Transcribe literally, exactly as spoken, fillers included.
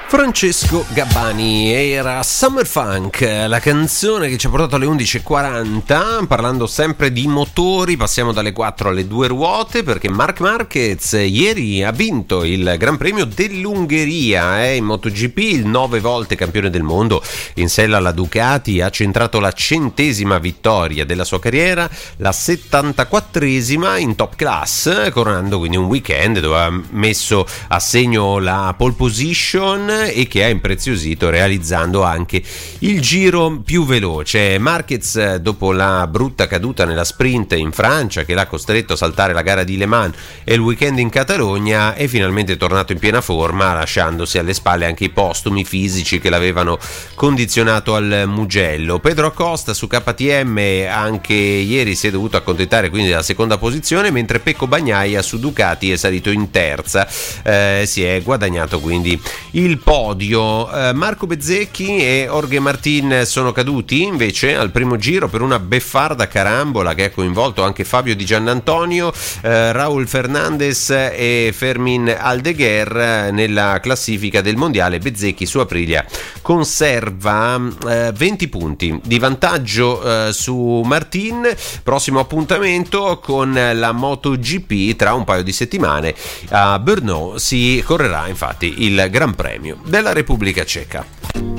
Francesco Gabbani, era Summer Funk, la canzone che ci ha portato alle undici e quaranta. Parlando sempre di motori, passiamo dalle quattro alle due ruote, perché Marc Marquez ieri ha vinto il Gran Premio dell'Ungheria eh, in MotoGP, il nove volte campione del mondo in sella alla Ducati, ha centrato la centesima vittoria della sua carriera, la settantaquattresima in top class, coronando quindi un weekend dove ha messo a segno la pole position e che ha impreziosito realizzando anche il giro più veloce. Marquez, dopo la brutta caduta nella sprint in Francia che l'ha costretto a saltare la gara di Le Mans e il weekend in Catalogna, è finalmente tornato in piena forma, lasciandosi alle spalle anche i postumi fisici che l'avevano condizionato al Mugello. Pedro Acosta su K T M anche ieri si è dovuto accontentare quindi della seconda posizione, mentre Pecco Bagnaia su Ducati è salito in terza, eh, si è guadagnato quindi il podio. eh, Marco Bezzecchi e Jorge Martin sono caduti invece al primo giro per una beffarda carambola che ha coinvolto anche Fabio Di Giannantonio, eh, Raúl Fernandez e Fermin Aldeguer nella classifica del mondiale. Bezzecchi su Aprilia conserva eh, venti punti di vantaggio eh, su Martin. Prossimo appuntamento con la MotoGP tra un paio di settimane a Brno, si correrà infatti il Gran Premio della Repubblica Ceca.